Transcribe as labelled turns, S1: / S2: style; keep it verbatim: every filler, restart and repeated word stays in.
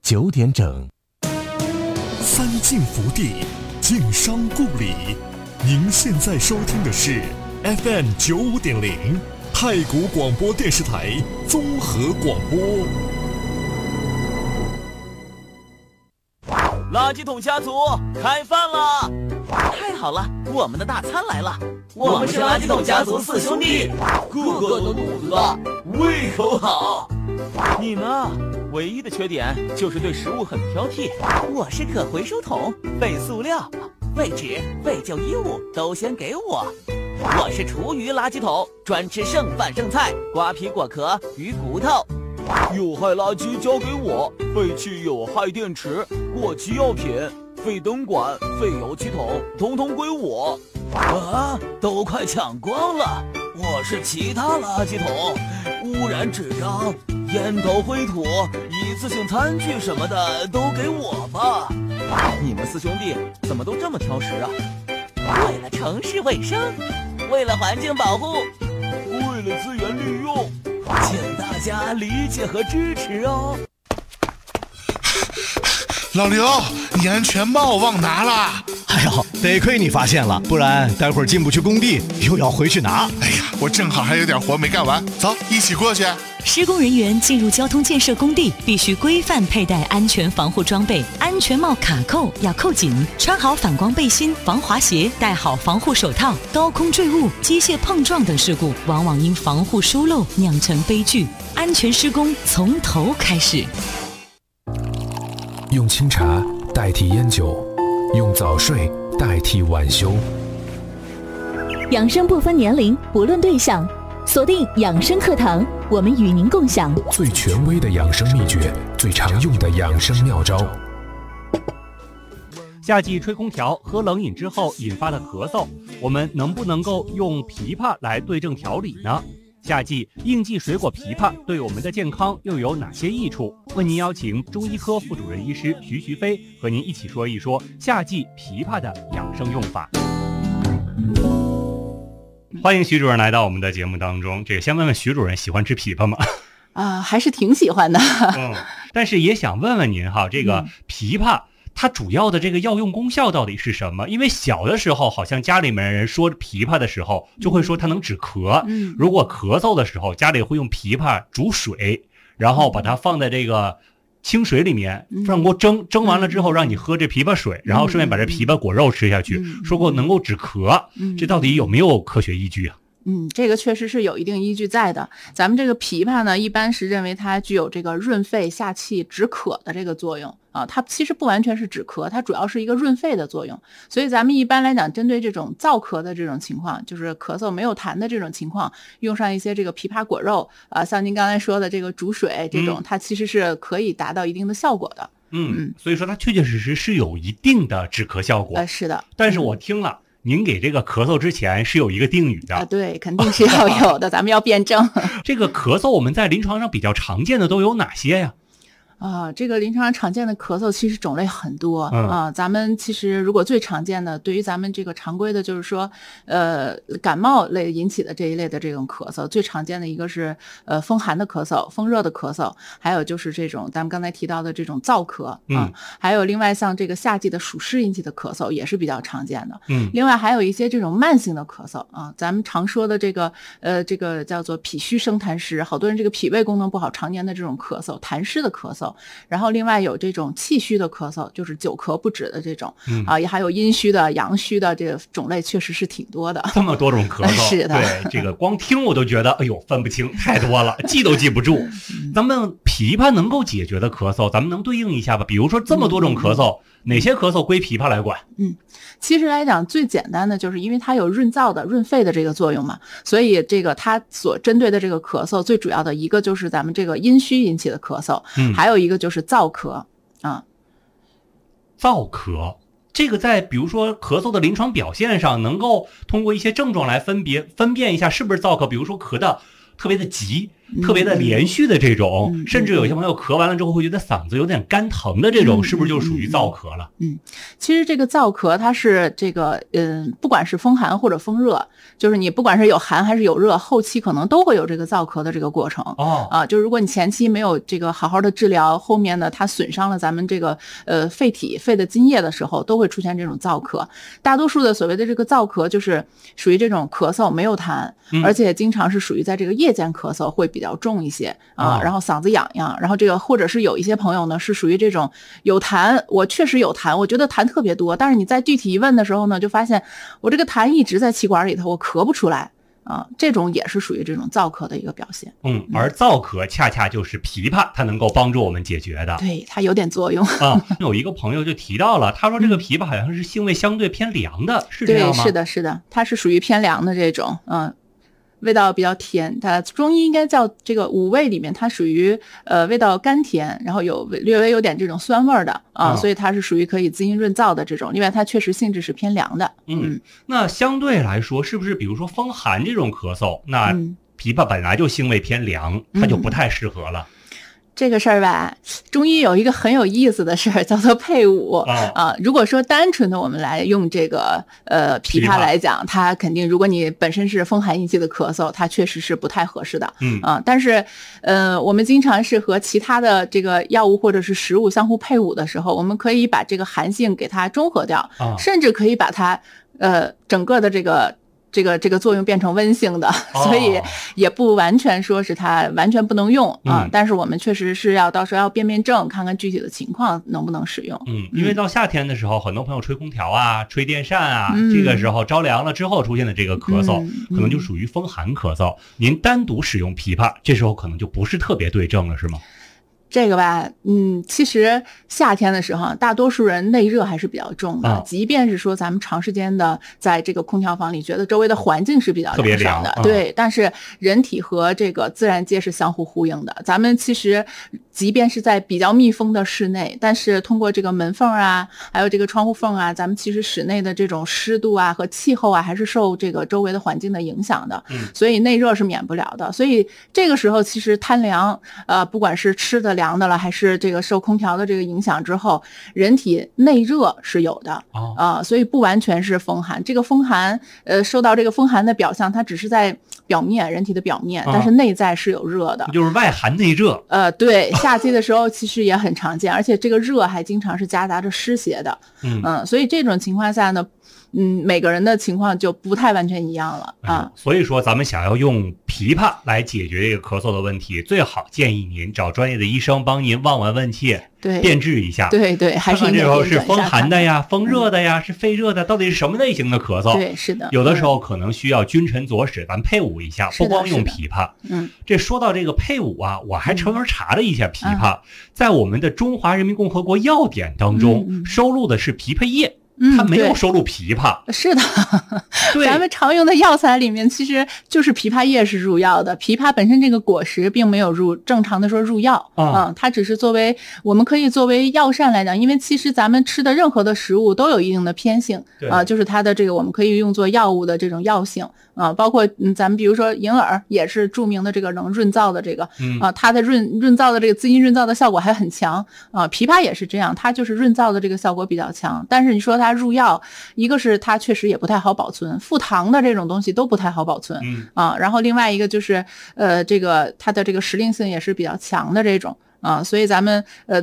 S1: 九点整。
S2: 三晋福地，晋商故里。您现在收听的是 F M 九五点零太谷广播电视台综合广播。
S3: 垃圾桶家族开饭了！太好了，我们的大餐来了！我们是垃圾桶家族四兄弟，个个都肚子大，胃口好。你呢？唯一的缺点就是对食物很挑剔。我是可回收桶，废塑料、废纸、废旧衣物都先给我。我是厨余垃圾桶，专吃剩饭剩菜、瓜皮果壳、鱼骨头。有害垃圾交给我，废弃有害电池、过期药品、废灯管、废油漆桶，统统归我。啊，都快抢光了！我是其他垃圾桶，污染纸张、烟头灰土、一次性餐具什么的都给我吧。你们四兄弟怎么都这么挑食啊？为了城市卫生，为了环境保护，为了资源利用，请大家理解和支持哦。
S4: 老刘，你安全帽忘拿了。
S5: 哎呦，得亏你发现了，不然待会儿进不去工地，又要回去拿。
S4: 哎呀，我正好还有点活没干完，走，一起过去。
S6: 施工人员进入交通建设工地，必须规范佩戴安全防护装备，安全帽卡扣要扣紧，穿好反光背心、防滑鞋，戴好防护手套。高空坠物、机械碰撞等事故，往往因防护疏漏酿成悲剧。安全施工从头开始。
S1: 用清茶代替烟酒，用早睡代替晚休。
S7: 养生不分年龄，不论对象，锁定养生课堂，我们与您共享
S1: 最权威的养生秘诀，最常用的养生妙招。
S8: 夏季吹空调、喝冷饮之后引发的咳嗽，我们能不能够用枇杷来对症调理呢？夏季应季水果枇杷对我们的健康又有哪些益处？为您邀请中医科副主任医师徐徐飞和您一起说一说夏季枇杷的养生用法。欢迎徐主任来到我们的节目当中。这个先问问徐主任喜欢吃枇杷吗？
S9: 啊，还是挺喜欢的。
S8: 嗯，但是也想问问您哈，这个枇杷它主要的这个药用功效到底是什么？因为小的时候好像家里面人说枇杷的时候就会说它能止咳，
S9: 嗯，
S8: 如果咳嗽的时候家里会用枇杷煮水，然后把它放在这个清水里面上锅蒸，蒸完了之后让你喝这枇杷水，然后顺便把这枇杷果肉吃下去，说过能够止咳，这到底有没有科学依据啊？
S9: 嗯，这个确实是有一定依据在的。咱们这个枇杷呢，一般是认为它具有这个润肺下气止渴的这个作用啊。它其实不完全是止咳，它主要是一个润肺的作用。所以咱们一般来讲，针对这种燥咳的这种情况，就是咳嗽没有痰的这种情况，用上一些这个枇杷果肉啊，像您刚才说的这个煮水这种，嗯、它其实是可以达到一定的效果的。
S8: 嗯，嗯所以说它确确实实是有一定的止咳效果。
S9: 呃，是的。
S8: 但是我听了。嗯您给这个咳嗽之前是有一个定语的
S9: 啊，对，肯定是要有的，咱们要辩证。
S8: 这个咳嗽我们在临床上比较常见的都有哪些呀？
S9: 啊，这个临床上常见的咳嗽其实种类很多、
S8: 嗯、
S9: 啊。咱们其实如果最常见的，对于咱们这个常规的，就是说，呃，感冒类引起的这一类的这种咳嗽，最常见的一个是呃风寒的咳嗽、风热的咳嗽，还有就是这种咱们刚才提到的这种燥咳啊、
S8: 嗯，
S9: 还有另外像这个夏季的暑湿引起的咳嗽也是比较常见的。
S8: 嗯，
S9: 另外还有一些这种慢性的咳嗽啊，咱们常说的这个呃这个叫做脾虚生痰湿，好多人这个脾胃功能不好，常年的这种咳嗽、痰湿的咳嗽。然后另外有这种气虚的咳嗽，就是久咳不止的这种、
S8: 嗯、
S9: 啊，也还有阴虚的、阳虚的，这个种类确实是挺多的。
S8: 这么多种咳嗽，
S9: 是的，
S8: 对，这个光听我都觉得，哎呦，分不清，太多了，记都记不住。咱们枇杷能够解决的咳嗽，咱们能对应一下吧？比如说这么多种咳嗽，嗯、哪些咳嗽归枇杷来管？
S9: 嗯，其实来讲最简单的就是因为它有润燥的、润肺的这个作用嘛，所以这个它所针对的这个咳嗽，最主要的一个就是咱们这个阴虚引起的咳嗽，
S8: 嗯，
S9: 还有一个就是燥咳啊。
S8: 燥咳，这个在比如说咳嗽的临床表现上，能够通过一些症状来分别分辨一下是不是燥咳。比如说咳的特别的急， 特别的连续的这种，嗯、甚至有些朋友咳完了之后会觉得嗓子有点干疼的这种，嗯、是不是就属于燥咳了？
S9: 嗯，其实这个燥咳它是这个，嗯，不管是风寒或者风热，就是你不管是有寒还是有热，后期可能都会有这个燥咳的这个过程。
S8: 哦，
S9: 啊，就是如果你前期没有这个好好的治疗，后面呢它损伤了咱们这个呃肺体、肺的津液的时候，都会出现这种燥咳。大多数的所谓的这个燥咳，就是属于这种咳嗽没有痰，嗯、而且经常是属于在这个夜间咳嗽会比较重一些啊，哦、然后嗓子痒痒，然后这个或者是有一些朋友呢是属于这种有痰，我确实有痰，我觉得痰特别多，但是你在具体一问的时候呢，就发现我这个痰一直在气管里头，我咳不出来。啊，这种也是属于这种燥咳的一个表现。
S8: 嗯，而燥咳恰恰就是枇杷，它能够帮助我们解决的。
S9: 对，它有点作用
S8: 啊。有一个朋友就提到了，他说这个枇杷好像是性味相对偏凉的，嗯、是这样吗？
S9: 对，是的，是的，它是属于偏凉的这种，嗯。味道比较甜，它中医应该叫这个五味里面，它属于呃味道甘甜，然后有略微有点这种酸味的啊，哦、所以它是属于可以滋阴润燥的这种。另外，它确实性质是偏凉的。
S8: 嗯，嗯那相对来说，是不是比如说风寒这种咳嗽，那枇杷本来就性味偏凉，它就不太适合了。嗯
S9: 这个事儿吧，中医有一个很有意思的事儿，叫做配伍、哦、啊。如果说单纯的我们来用这个呃枇杷来讲，它肯定如果你本身是风寒引起的咳嗽，它确实是不太合适的。
S8: 嗯
S9: 啊，但是呃我们经常是和其他的这个药物或者是食物相互配伍的时候，我们可以把这个寒性给它中和掉，
S8: 哦、
S9: 甚至可以把它呃整个的这个。这个这个作用变成温性的，所以也不完全说是它完全不能用啊。
S8: 嗯、
S9: 但是我们确实是要到时候要辨辨证，看看具体的情况能不能使用。
S8: 嗯，因为到夏天的时候，很多朋友吹空调啊、吹电扇啊，嗯、这个时候着凉了之后出现的这个咳嗽，嗯、可能就属于风寒咳嗽。您单独使用枇杷，这时候可能就不是特别对症了，是吗？
S9: 这个吧，嗯，其实夏天的时候，大多数人内热还是比较重的。
S8: 啊、
S9: 即便是说咱们长时间的在这个空调房里，觉得周围的环境是比较凉爽的，
S8: 啊、
S9: 对。但是人体和这个自然界是相互呼应的。咱们其实即便是在比较密封的室内，但是通过这个门缝啊，还有这个窗户缝啊，咱们其实室内的这种湿度啊和气候啊，还是受这个周围的环境的影响的。
S8: 嗯，
S9: 所以内热是免不了的。所以这个时候其实贪凉，呃，不管是吃的凉的了，还是这个受空调的这个影响之后，人体内热是有的啊、
S8: 哦
S9: 呃，所以不完全是风寒。这个风寒，呃，受到这个风寒的表象，它只是在表面，人体的表面，但是内在是有热的，
S8: 就是外寒内热。
S9: 呃，对，夏季的时候其实也很常见，而且这个热还经常是夹杂着湿邪的。
S8: 嗯
S9: 嗯，所以这种情况下呢。嗯，每个人的情况就不太完全一样了啊、
S8: 嗯。所以说，咱们想要用枇杷来解决这个咳嗽的问题，最好建议您找专业的医生帮您望闻问切，
S9: 对，
S8: 辨治一下。
S9: 对对，还是
S8: 看看这时候是风寒的呀，风热的呀，
S9: 嗯、
S8: 是肺热的，到底是什么类型的咳嗽？
S9: 对，是的。
S8: 有的时候可能需要君臣佐使，咱配伍一下，不光用枇杷。
S9: 嗯，
S8: 这说到这个配伍啊，我还专门查了一下枇杷，嗯、在我们的《中华人民共和国药典》当中、嗯嗯、收录的是枇杷叶。它没有收录枇杷、
S9: 嗯、是的
S8: 对，
S9: 咱们常用的药材里面其实就是枇杷叶是入药的，枇杷本身这个果实并没有入正常的说入药啊、嗯，它只是作为我们可以作为药膳来讲，因为其实咱们吃的任何的食物都有一定的偏性啊、呃，就是它的这个我们可以用作药物的这种药性啊、呃，包括嗯咱们比如说银耳也是著名的这个能润燥的这个啊、
S8: 嗯
S9: 呃，它的润润燥的这个滋阴润燥的效果还很强啊、呃，枇杷也是这样，它就是润燥的这个效果比较强，但是你说它入药，一个是它确实也不太好保存，附糖的这种东西都不太好保存，
S8: 嗯
S9: 啊，然后另外一个就是呃这个它的这个时令性也是比较强的这种啊，所以咱们呃